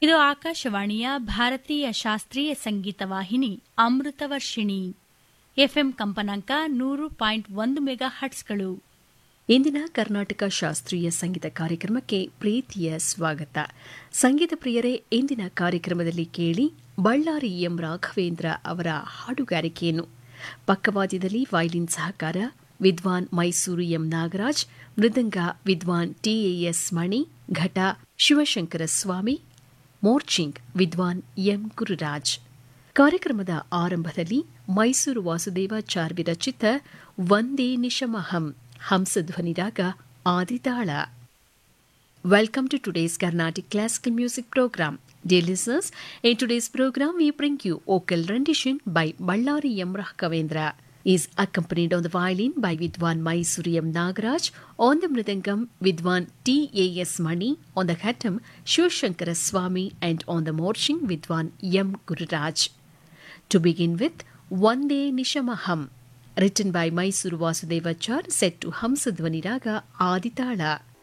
ಇದು ಆಕಾಶವಾಣಿಯ ಭಾರತೀಯ ಶಾಸ್ತ್ರೀಯ ಸಂಗೀತ ವಾಹಿನಿ ಅಮೃತವರ್ಷಿಣಿ. ಎಫ್ಎಂ ಕಂಪನಾಂಕ 100.1 ಮೆಗಾ ಹರ್ಟ್ಸ್ಗಳು. ಇಂದಿನ ಕರ್ನಾಟಕ ಶಾಸ್ತ್ರೀಯ ಸಂಗೀತ ಕಾರ್ಯಕ್ರಮಕ್ಕೆ ಪ್ರೀತಿಯ ಸ್ವಾಗತ. ಸಂಗೀತ ಪ್ರಿಯರೇ, ಇಂದಿನ ಕಾರ್ಯಕ್ರಮದಲ್ಲಿ ಕೇಳಿ ಬಳ್ಳಾರಿ ಎಂ ರಾಘವೇಂದ್ರ ಅವರ ಹಾಡುಗಾರಿಕೆಯನ್ನು. ಪಕ್ಕವಾದ್ಯದಲ್ಲಿ ವಯಲಿನ್ ಸಹಕಾರ ವಿದ್ವಾನ್ ಮೈಸೂರು ಎಂ ನಾಗರಾಜ್, ಮೃದಂಗ ವಿದ್ವಾನ್ ಟಿಎಎಸ್ ಮಣಿ, ಘಟ ಶಿವಶಂಕರ ಸ್ವಾಮಿ, ಮೋರ್ಚಿಂಗ್ ವಿದ್ವಾನ್ ಎಂ ಗುರುರಾಜ್. ಕಾರ್ಯಕ್ರಮದ ಆರಂಭದಲ್ಲಿ ಮೈಸೂರು ವಾಸುದೇವಾಚಾರ್ ವಿರಚಿತ ವಂದೇ ನಿಶಮಹಂ ಹಂಸಧ್ವನಿ ರಾಗ ಆದಿತಾಳ. Welcome to today's Carnatic Classical Music Program. Dear listeners, in today's program we bring you vocal rendition by Ballari M. Raghavendra. He is accompanied on the violin by Vidwan Mysuru M. Nagaraj, on the mridangam Vidwan T.A.S. Mani, on the ghatam Shivashankara Swami, and on the morching Vidwan M. Gururaj. To begin with, Vande Nishamaham, written by Mysuru Vasudevachar, set to Hamsadhvani Raga Aditala.